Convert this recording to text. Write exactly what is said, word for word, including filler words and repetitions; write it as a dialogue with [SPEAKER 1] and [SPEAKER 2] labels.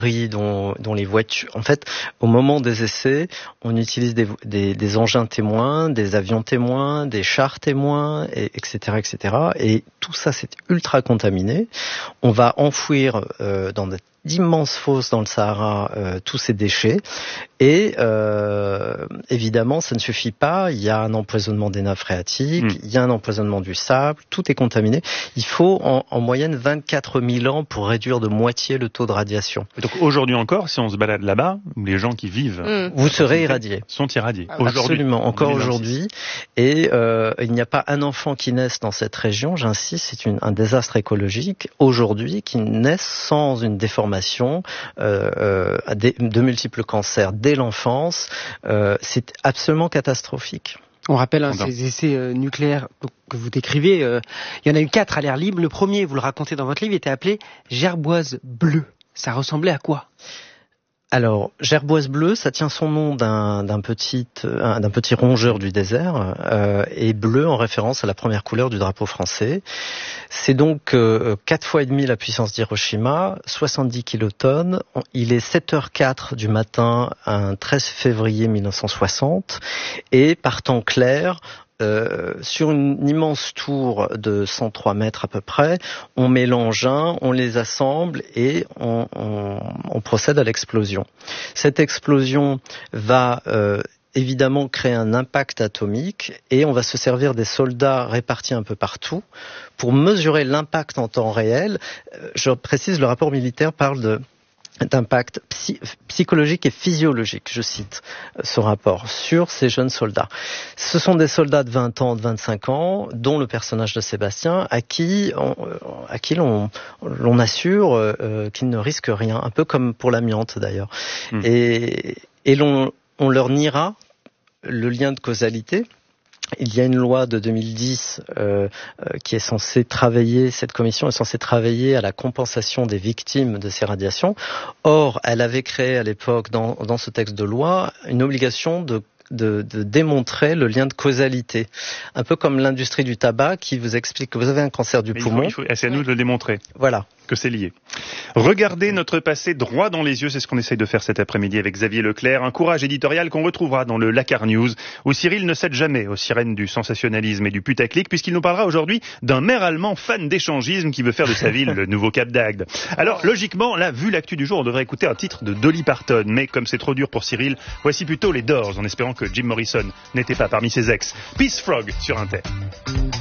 [SPEAKER 1] dont, dont les voitures. En fait, au moment des essais, on utilise des, des, des engins témoins, des avions témoins, des chars témoins, et, etc., et cetera. Et tout ça, c'est ultra contaminé. On va enfouir euh, dans d'immenses fosses dans le Sahara euh, tous ces déchets. Et euh, évidemment, ça ne suffit pas. Il y a un empoisonnement des nappes phréatiques, mmh. il y a un empoisonnement du sable, tout est contaminé. Il faut en, en moyenne vingt-quatre mille ans pour réduire de moitié le taux de radiation.
[SPEAKER 2] Et donc aujourd'hui encore, si on se balade là-bas, les gens qui vivent...
[SPEAKER 1] Mmh. Vous serez irradiés.
[SPEAKER 2] Sont irradiés.
[SPEAKER 1] Ah, absolument, encore aujourd'hui. Et euh, il n'y a pas un enfant qui naisse dans cette région, j'insiste, c'est une, un désastre écologique, aujourd'hui, qui naissent sans une déformation, euh, euh, des, de multiples cancers dès l'enfance. Euh, c'est absolument catastrophique.
[SPEAKER 3] On rappelle hein, ces essais euh, nucléaires que vous décrivez. Euh, il y en a eu quatre à l'air libre. Le premier, vous le racontez dans votre livre, était appelé Gerboise bleue. Ça ressemblait à quoi ?
[SPEAKER 1] Alors, gerboise bleue, ça tient son nom d'un, d'un, petit, euh, d'un petit rongeur du désert, euh, et bleu en référence à la première couleur du drapeau français. C'est donc euh, quatre fois et demi la puissance d'Hiroshima, soixante-dix kilotonnes. Il est sept heures quatre du matin, un treize février mille neuf cent soixante, et par temps clair, Euh, sur une immense tour de cent trois mètres à peu près, on met l'engin, on les assemble et on, on, on procède à l'explosion. Cette explosion va euh, évidemment créer un impact atomique et on va se servir des soldats répartis un peu partout pour mesurer l'impact en temps réel. Je précise, le rapport militaire parle de d'impact psy- psychologique et physiologique, je cite ce rapport, sur ces jeunes soldats. Ce sont des soldats de vingt ans, de vingt-cinq ans, dont le personnage de Sébastien, à qui on, à qui l'on, l'on assure euh, qu'ils ne risquent rien, un peu comme pour l'amiante d'ailleurs. Mmh. Et, et l'on, on leur niera le lien de causalité. Il y a une loi de deux mille dix euh, euh, qui est censée travailler, cette commission est censée travailler à la compensation des victimes de ces radiations. Or, elle avait créé à l'époque, dans, dans ce texte de loi, une obligation de De, de démontrer le lien de causalité. Un peu comme l'industrie du tabac qui vous explique que vous avez un cancer du
[SPEAKER 2] Mais
[SPEAKER 1] poumon.
[SPEAKER 2] Il faut, il faut, c'est à nous de le démontrer.
[SPEAKER 1] Voilà.
[SPEAKER 2] Que c'est lié. Regardez notre passé droit dans les yeux, c'est ce qu'on essaye de faire cet après-midi avec Xavier Leclerc. Un courage éditorial qu'on retrouvera dans le Lakar News, où Cyril ne cède jamais aux sirènes du sensationnalisme et du putaclic, puisqu'il nous parlera aujourd'hui d'un maire allemand fan d'échangisme qui veut faire de sa ville le nouveau Cap d'Agde. Alors, logiquement, là, vu l'actu du jour, on devrait écouter un titre de Dolly Parton. Mais comme c'est trop dur pour Cyril, voici plutôt les Doors, en espérant que Jim Morrison n'était pas parmi ses ex. Peace Frog sur Inter.